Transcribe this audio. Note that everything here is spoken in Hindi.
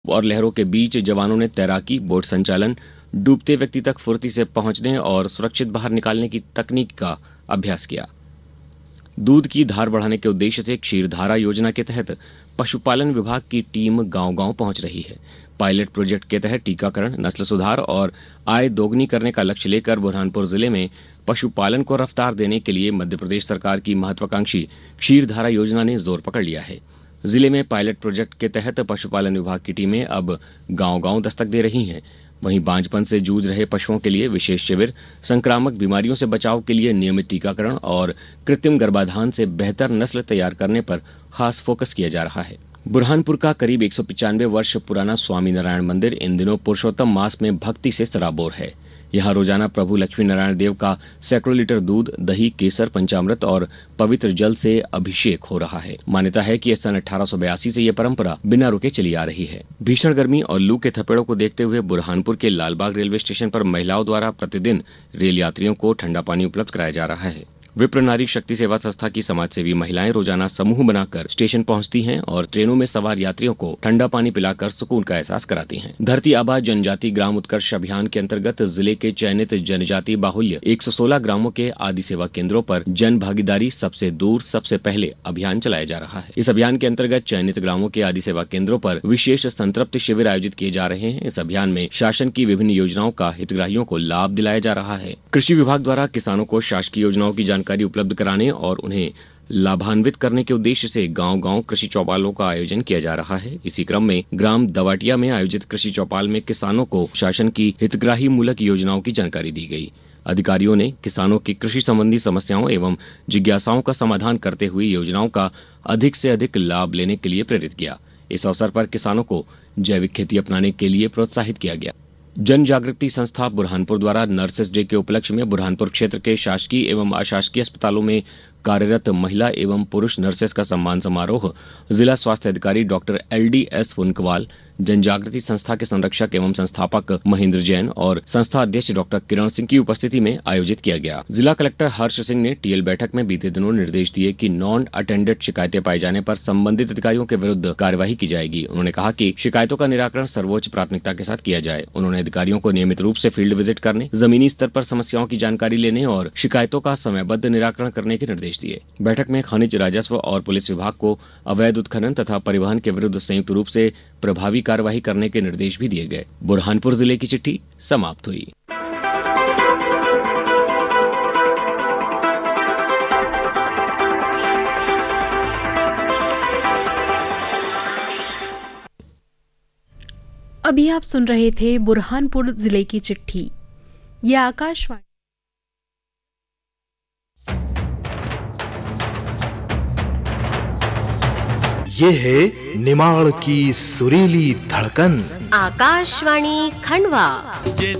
और लहरों के बीच जवानों ने तैराकी, बोट संचालन, डूबते व्यक्ति तक फुर्ती से पहुंचने और सुरक्षित बाहर निकालने की तकनीक का अभ्यास किया। दूध की धार बढ़ाने के उद्देश्य से क्षीरधारा योजना के तहत पशुपालन विभाग की टीम गांव-गांव पहुंच रही है। पायलट प्रोजेक्ट के तहत टीकाकरण, नस्ल सुधार और आय दोगुनी करने का लक्ष्य लेकर बुरहानपुर जिले में पशुपालन को रफ्तार देने के लिए मध्य प्रदेश सरकार की महत्वाकांक्षी क्षीरधारा योजना ने जोर पकड़ लिया है। जिले में पायलट प्रोजेक्ट के तहत पशुपालन विभाग की टीमें अब गांव-गांव दस्तक दे रही हैं। वहीं बांझपन से जूझ रहे पशुओं के लिए विशेष शिविर, संक्रामक बीमारियों से बचाव के लिए नियमित टीकाकरण और कृत्रिम गर्भाधान से बेहतर नस्ल तैयार करने पर खास फोकस किया जा रहा है। बुरहानपुर का करीब 195 वर्ष पुराना स्वामी नारायण मंदिर इन दिनों पुरुषोत्तम मास में भक्ति से सराबोर है। यहां रोजाना प्रभु लक्ष्मी नारायण देव का सैकड़ों लीटर दूध, दही, केसर, पंचामृत और पवित्र जल से अभिषेक हो रहा है। मान्यता है कि सन 1882 से यह परंपरा बिना रुके चली आ रही है। भीषण गर्मी और लू के थपेड़ों को देखते हुए बुरहानपुर के लालबाग रेलवे स्टेशन पर महिलाओं द्वारा प्रतिदिन रेल यात्रियों को ठंडा पानी उपलब्ध कराया जा रहा है। विप्र नारी शक्ति सेवा संस्था की समाजसेवी महिलाएं रोजाना समूह बनाकर स्टेशन पहुंचती हैं और ट्रेनों में सवार यात्रियों को ठंडा पानी पिलाकर सुकून का एहसास कराती हैं। धरती आबा जनजाति ग्राम उत्कर्ष अभियान के अंतर्गत जिले के चयनित जनजाति बाहुल्य 116 ग्रामों के आदि सेवा केंद्रों पर जन भागीदारी सबसे दूर सबसे पहले अभियान चलाया जा रहा है। इस अभियान के अंतर्गत चयनित ग्रामों के आदि सेवा केंद्रों पर विशेष संतृप्ति शिविर आयोजित किए जा रहे हैं। इस अभियान में शासन की विभिन्न योजनाओं का हितग्राहियों को लाभ दिलाया जा रहा है। कृषि विभाग द्वारा किसानों को शासकीय योजनाओं की जानकारी उपलब्ध कराने और उन्हें लाभान्वित करने के उद्देश्य से गांव-गांव कृषि चौपालों का आयोजन किया जा रहा है। इसी क्रम में ग्राम दवाटिया में आयोजित कृषि चौपाल में किसानों को शासन की हितग्राही मूलक योजनाओं की जानकारी दी गई। अधिकारियों ने किसानों की कृषि संबंधी समस्याओं एवं जिज्ञासाओं का समाधान करते हुए योजनाओं का अधिक से अधिक लाभ लेने के लिए प्रेरित किया। इस अवसर पर किसानों को जैविक खेती अपनाने के लिए प्रोत्साहित किया गया। जन जागृति संस्था बुरहानपुर द्वारा नर्सेस डे के उपलक्ष्य में बुरहानपुर क्षेत्र के शासकीय एवं अशासकीय अस्पतालों में कार्यरत महिला एवं पुरुष नर्सेस का सम्मान समारोह जिला स्वास्थ्य अधिकारी डॉक्टर LDS फुनकवाल, जन जागृति संस्था के संरक्षक एवं संस्थापक महेंद्र जैन और संस्था अध्यक्ष डॉक्टर किरण सिंह की उपस्थिति में आयोजित किया गया। जिला कलेक्टर हर्ष सिंह ने टीएल बैठक में बीते दिनों निर्देश दिए कि नॉन अटेंडेड शिकायतें पाए जाने पर संबंधित अधिकारियों के विरुद्ध कार्यवाही की जाएगी। उन्होंने कहा कि शिकायतों का निराकरण सर्वोच्च प्राथमिकता के साथ किया जाए। उन्होंने अधिकारियों को नियमित रूप से फील्ड विजिट करने, जमीनी स्तर पर समस्याओं की जानकारी लेने और शिकायतों का समयबद्ध निराकरण करने के निर्देश दिए। बैठक में खनिज, राजस्व और पुलिस विभाग को अवैध उत्खनन तथा परिवहन के विरुद्ध संयुक्त रूप से प्रभावी कार्यवाही करने के निर्देश भी दिए गए। बुरहानपुर जिले की चिट्ठी समाप्त हुई। अभी आप सुन रहे थे बुरहानपुर जिले की चिट्ठी। ये आकाशवाणी ये है निमाड़ की सुरीली धड़कन, आकाशवाणी खंडवा।